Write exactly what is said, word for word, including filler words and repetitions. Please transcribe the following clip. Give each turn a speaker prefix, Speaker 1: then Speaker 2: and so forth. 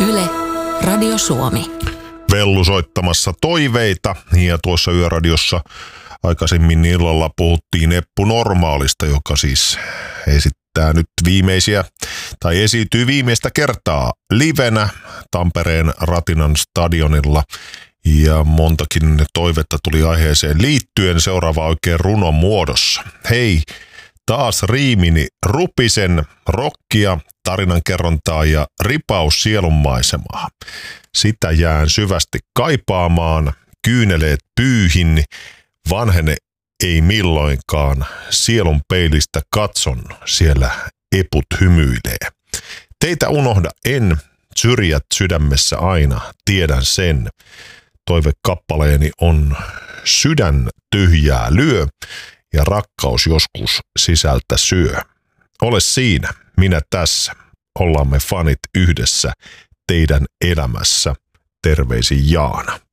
Speaker 1: Yle, Radio Suomi.
Speaker 2: Vellu soittamassa toiveita ja tuossa Yöradiossa aikaisemmin illalla puhuttiin Eppu Normaalista, joka siis esittää nyt viimeisiä tai esiintyy viimeistä kertaa livenä Tampereen Ratinan stadionilla. Ja montakin toivetta tuli aiheeseen liittyen, seuraava oikein runon muodossa. Hei, taas riimini rupisen, rokkia, tarinankerrontaa ja ripaus sielunmaisemaa. Sitä jään syvästi kaipaamaan, kyyneleet pyyhin, vanhene ei milloinkaan, sielun peilistä katson, siellä eput hymyilee. Teitä unohda en, syrjät sydämessä aina, tiedän sen. Toivekappaleeni on sydän tyhjää lyö ja rakkaus joskus sisältä syö. Ole siinä, minä tässä, ollaan me fanit yhdessä teidän elämässä. Terveisin Jaana.